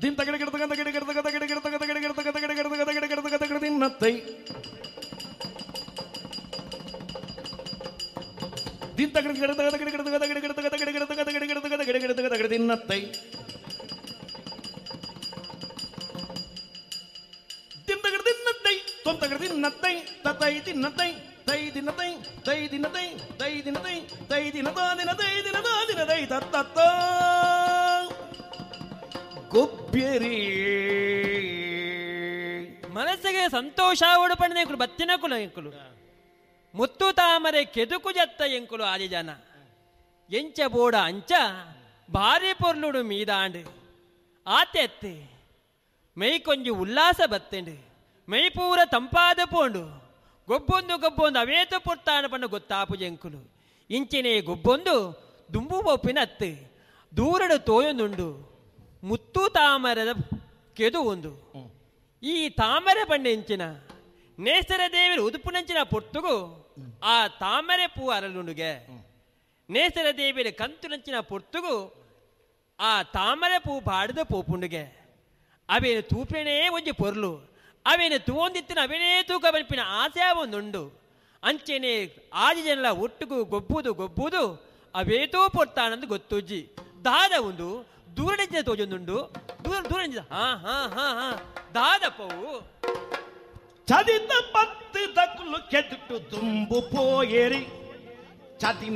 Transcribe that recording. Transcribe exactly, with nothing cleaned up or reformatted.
ದಿನ ತಗಡೆ ಗಿಡ ತಗಡ ಗಿಡ ಗಿಡ ತಗದ ಗಿಡ ಗಿಡ ತಗದ ಗಿಡ ಗಿಡ ತಗದ ಗಿಡ ಗಿಡ ತಗದ ಗಿಡ ಗಿಡ ತಗದ ಗಿಡ ದಿನ್ನತ್ತೈ ದಿನ ತಗಡ ಗಿಡ ತಗದ ಗಿಡ ಗಿಡ ತಗದ ಗಿಡ ಗಿಡ ತಗದ ಗಿಡ ಗಿಡ ತಗದ ಗಿಡ ಗಿಡ ತಗದ ಗಿಡ ಗಿಡ ತಗದ ಗಿಡ ದಿನ್ನತ್ತೈ ದಿನ ತಗಡ ದಿನ್ನತ್ತೈ ತೊಂ ತಗಡ ದಿನ್ನತ್ತೈ ತತೈ ದಿನ್ನತ್ತೈ ತೈ ದಿನತೈ ತೈ ದಿನತೈ ತೈ ದಿನತೈ ತೈ ದಿನದ ದಿನತೈ ದಿನದ ದಿನದೈ ತತ್ತ ಗೊಬ್ಬೆರಿ ಮನಸ್ಸಿಗೆ ಸಂತೋಷ ಉಡುಪಣ್ಣ ಎಂಕುಲು ಬತ್ತಿನ ಕುಲ ಎಂಕುಲು ಮುತ್ತು ತಾಮರೆ ಕೆದುಕು ಜತ್ತ ಎಂಕುಲು ಆದಿ ಜನ ಎಂಚ ಬೋಡ ಅಂಚ ಭಾರಿ ಪೊರ್ಲುಡು ಮೀದಾಂಡು ಆತೆತ್ತೆ ಮೈ ಕೊಂಜು ಉಲ್ಲಾಸ ಬತ್ತೆಂಡು ಮೈ ಪೂರ ತಂಪಾದ ಪೋಂಡು ಗೊಬ್ಬೊಂದು ಗೊಬ್ಬೊಂದು ಅವೇತು ಪುರ್ತಾನ ಪಣ್ಣ ಗೊತ್ತಾಪು ಎಂಕುಲು ಇಂಚಿನೇ ಗೊಬ್ಬೊಂದು ದುಂಬು ಬೊಪ್ಪಿನ ಅತ್ತೆ ದೂರಡು ತೋಯೊಂದುಂಡು ಮುತ್ತು ತಾಮರದ ಕೆದು ಒಂದು ಈ ತಾಮರೆ ಪಂಡ ಎಂಚಿನ ನೇಸರ ದೇವಿರು ಉದುಪುನಂಚಿನ ಪೊರ್ತುಗು ಆ ತಾಮರೆ ಪೂ ಅರಲುಂಡುಗೆ ನೇಸರ ದೇವಿರ ಕಂತುನಂಚಿನ ಪೊರ್ತುಗು ಆ ತಾಮರೆ ಪೂ ಬಾಡದ ಪೋಪುಂಡುಗೆ ಅವೇನು ತೂಪೇನೇ ಒಂಜಿ ಪೊರ್ಲು ಅವೇನು ತೂಂದಿತ್ತಿನ ಅವೇನೇ ತೂಕ ಬಲ್ಪಿನ ಆಸೆ ಒಂದುಂಡು ಅಂಚೆನೆ ಆದಿ ಜನಲ ಒಟ್ಟಿಗೂ ಗೊಬ್ಬುದು ಗೊಬ್ಬುದು ಅವೇತೋ ಪೊರ್ತಾನಂದು ಗೊತ್ತುಜ್ಜಿ ದಾದ ಒಂದು ದೂರಡಿಂದ ತೋಜೊಂದುಂಡು ದೂರ ದೂರ ಹಾ ಹಾ ಹಾ ಹಾ ದಾದಪ್ಪವು ಚದಿತ ಪತ್ತು ದಕ್ಕಲು ಕೆಟ್ಟು ತುಂಬು ಪೋಯೇರಿ ಚದಿ